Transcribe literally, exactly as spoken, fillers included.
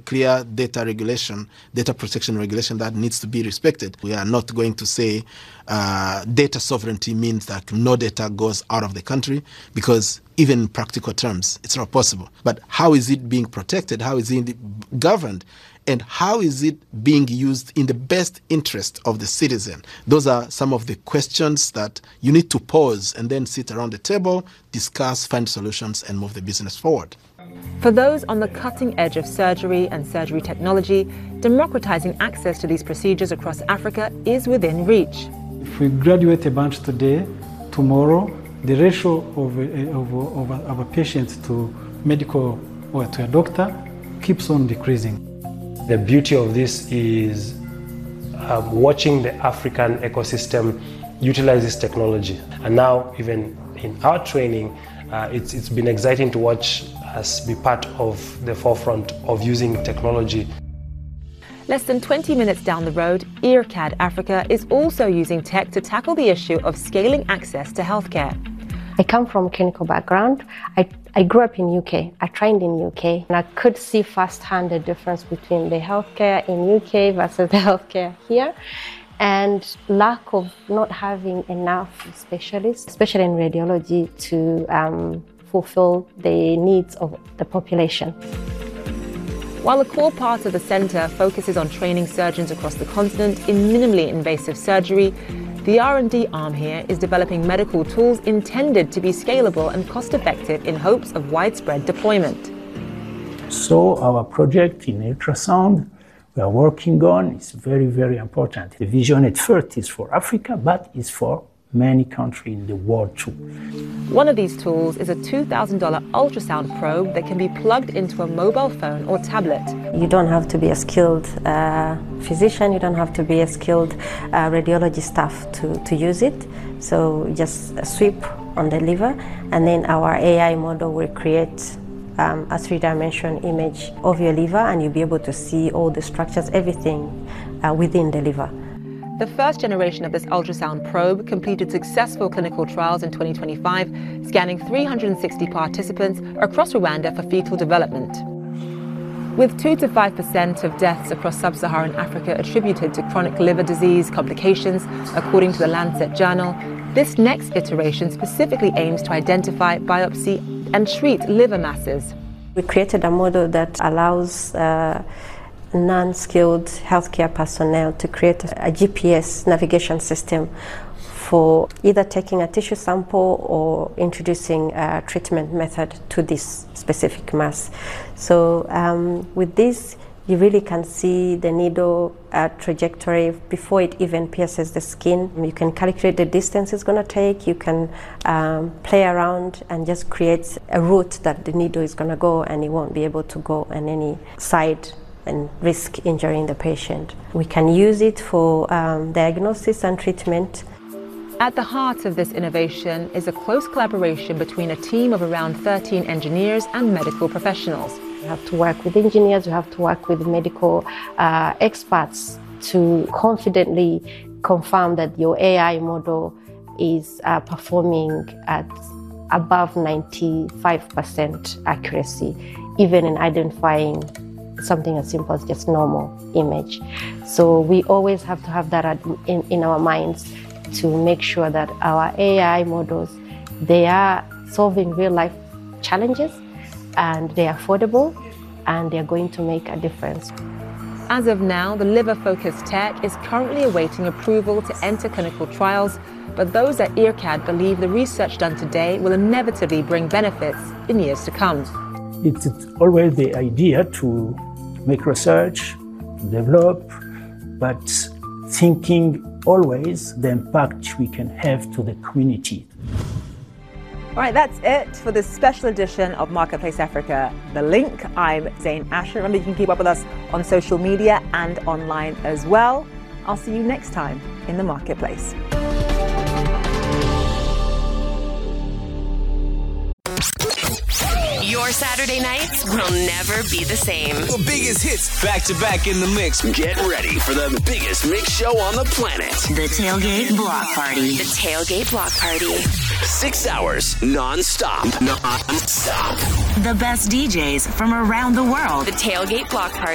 clear data regulation, data protection regulation that needs to be respected. We are not going to say uh, data sovereignty means that no data goes out of the country, because even in practical terms, it's not possible. But how is it being protected? How is it governed? And how is it being used in the best interest of the citizen? Those are some of the questions that you need to pause and then sit around the table, discuss, find solutions, and move the business forward. For those on the cutting edge of surgery and surgery technology, democratizing access to these procedures across Africa is within reach. If we graduate a bunch today, tomorrow, the ratio of a, of, of, a, of a patient to medical or to a doctor keeps on decreasing. The beauty of this is um, watching the African ecosystem utilize this technology. And now, even in our training, uh, it's, it's been exciting to watch us be part of the forefront of using technology. Less than twenty minutes down the road, EarCAD Africa is also using tech to tackle the issue of scaling access to healthcare. I come from a clinical background. I, I grew up in U K. I trained in U K, and I could see firsthand the difference between the healthcare in U K versus the healthcare here, and lack of not having enough specialists, especially in radiology, to um, fulfill the needs of the population. While a core part of the centre focuses on training surgeons across the continent in minimally invasive surgery, the R and D arm here is developing medical tools intended to be scalable and cost-effective in hopes of widespread deployment. So our project in ultrasound we are working on is very, very important. The vision at first is for Africa, but is for many countries in the world too. One of these tools is a two thousand dollars ultrasound probe that can be plugged into a mobile phone or tablet. You don't have to be a skilled uh, physician, you don't have to be a skilled uh, radiology staff to, to use it. So just a sweep on the liver, and then our A I model will create um, a three-dimension image of your liver, and you'll be able to see all the structures, everything uh, within the liver. The first generation of this ultrasound probe completed successful clinical trials in twenty twenty-five, scanning three hundred sixty participants across Rwanda for fetal development. With two to five percent of deaths across sub-Saharan Africa attributed to chronic liver disease complications, according to the Lancet journal, this next iteration specifically aims to identify, biopsy, and treat liver masses. We created a model that allows uh, non-skilled healthcare personnel to create a G P S navigation system for either taking a tissue sample or introducing a treatment method to this specific mass. So um, with this, you really can see the needle uh, trajectory before it even pierces the skin. You can calculate the distance it's going to take. You can um, play around and just create a route that the needle is going to go, and it won't be able to go on any side and risk injuring the patient. We can use it for um, diagnosis and treatment. At the heart of this innovation is a close collaboration between a team of around thirteen engineers and medical professionals. You have to work with engineers, you have to work with medical uh, experts to confidently confirm that your A I model is uh, performing at above ninety-five percent accuracy, even in identifying something as simple as just normal image. So we always have to have that in, in our minds to make sure that our A I models, they are solving real life challenges, and they're affordable, and they're going to make a difference. As of now, the liver-focused tech is currently awaiting approval to enter clinical trials, but those at EarCAD believe the research done today will inevitably bring benefits in years to come. It's always the idea to make research, develop, but thinking always the impact we can have to the community. All right, that's it for this special edition of Marketplace Africa. The link, I'm Zane Asher. Remember, you can keep up with us on social media and online as well. I'll see you next time in the Marketplace. Your Saturday nights will never be the same. The biggest hits back to back in the mix. Get ready for the biggest mix show on the planet. The Tailgate Block Party. The Tailgate Block Party. Six hours non-stop. Non-stop. The best D Js from around the world. The Tailgate Block Party.